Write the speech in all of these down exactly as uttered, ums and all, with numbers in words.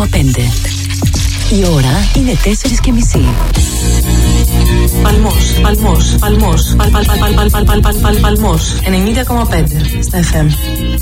κόμμα πέντε. Η ώρα είναι τέσσερις και μισή. Παλμός, Παλμός, Παλμός, Παλ, Παλ, Παλ, Παλ, Παλ, Παλ, Παλ, Παλ, Παλ, Παλμός, ενενήντα κόμμα πέντε στα εφ εμ.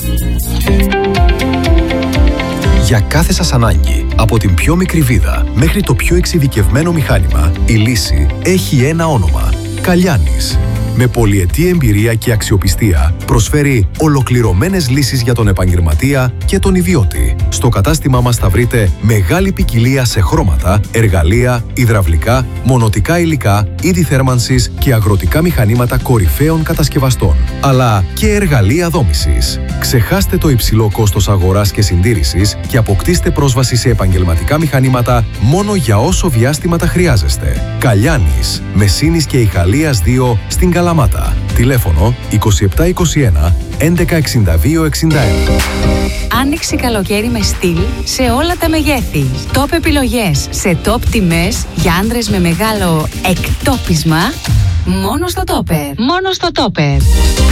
Για κάθε σας ανάγκη, από την πιο μικρή βίδα μέχρι το πιο εξειδικευμένο μηχάνημα, η λύση έχει ένα όνομα: Καλιάνης. Με πολυετή εμπειρία και αξιοπιστία, προσφέρει ολοκληρωμένες λύσεις για τον επαγγελματία και τον ιδιώτη. Στο κατάστημά μας θα βρείτε μεγάλη ποικιλία σε χρώματα, εργαλεία, υδραυλικά, μονοτικά υλικά, είδη θέρμανσης και αγροτικά μηχανήματα κορυφαίων κατασκευαστών, αλλά και εργαλεία δόμησης. Ξεχάστε το υψηλό κόστος αγοράς και συντήρησης και αποκτήστε πρόσβαση σε επαγγελματικά μηχανήματα μόνο για όσο διάστημα τα χρειάζεστε. Καλιάνης, Μεσίνης και Ιχαλίας δύο στην Καλαμάτα. Τηλέφωνο είκοσι επτά είκοσι ένα έντεκα εξήντα δύο εξήντα ένα. Άνοιξη καλοκαίρι με στυλ σε όλα τα μεγέθη. Top επιλογές σε top τιμές για άντρες με μεγάλο εκτόπισμα. Μόνο στο Topper. Μόνο στο Topper.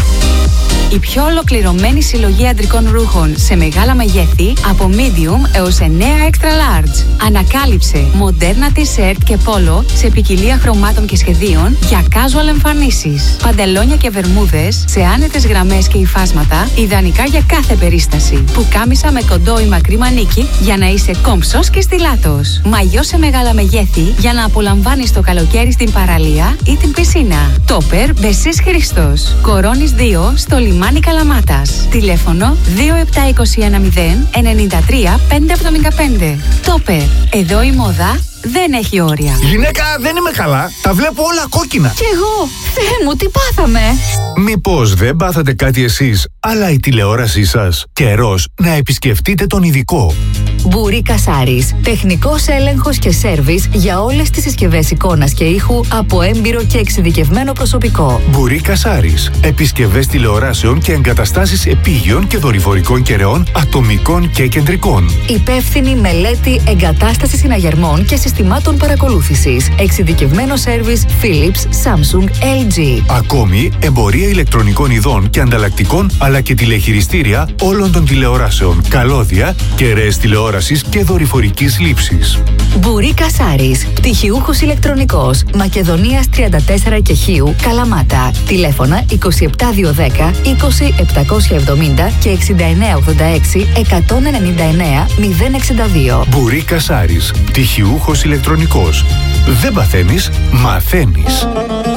Η πιο ολοκληρωμένη συλλογή αντρικών ρούχων σε μεγάλα μεγέθη από medium έως εννέα extra large. Ανακάλυψε μοντέρνα t-shirt και πόλο σε ποικιλία χρωμάτων και σχεδίων για casual εμφανίσεις. Παντελόνια και βερμούδες σε άνετες γραμμές και υφάσματα, ιδανικά για κάθε περίσταση. Πουκάμισα με κοντό ή μακρύ μανίκι για να είσαι κόμψος και στιλάτος. Μαγιό σε μεγάλα μεγέθη για να απολαμβάνεις το καλοκαίρι στην παραλία ή την πισίνα. Topper Μπεσής Χρήστος. Κορώνης δύο στο λιμάνι Καλαμάτας. Τηλέφωνο δύο επτά είκοσι ένα μηδέν ενενήντα τρία πεντακόσια εβδομήντα πέντε. Topper. Εδώ η μόδα δεν έχει όρια. Γυναίκα, δεν είμαι καλά. Τα βλέπω όλα κόκκινα. Κι εγώ. Θεέ μου, τι πάθαμε. Μήπως δεν πάθατε κάτι εσείς, αλλά η τηλεόρασή σας? Καιρός να επισκεφτείτε τον ειδικό. Μπουρί Κασάρης. Τεχνικός έλεγχος και σέρβις για όλες τις συσκευές εικόνας και ήχου από έμπειρο και εξειδικευμένο προσωπικό. Μπουρί Κασάρης. Επισκευές τηλεοράσεων και εγκαταστάσεις επίγειων και δορυφορικών κεραιών, ατομικών και κεντρικών. Υπεύθυνη μελέτη εγκατάστασης συναγερμών και συστημάτων παρακολούθησης. Εξειδικευμένο σέρβις Philips, Samsung, ελ τζι. Ακόμη, εμπορία ηλεκτρονικών ειδών και ανταλλακτικών, αλλά και τηλεχειριστήρια όλων των τηλεοράσεων, καλώδια, κεραίες τηλεόρασης και δορυφορικής λήψης. Μπουρί Κασάρης. Πτυχιούχος ηλεκτρονικός. Μακεδονίας τριάντα τέσσερα και Χίου, Καλαμάτα. Τηλέφωνα είκοσι επτά διακόσια δέκα είκοσι επτακόσια εβδομήντα και εξήντα εννέα ογδόντα έξι εκατόν ενενήντα εννέα μηδέν εξήντα δύο. Μπουρί Κασάρης. Πτυχιούχος ηλεκτρονικός. Δεν παθαίνεις, μαθαίνεις.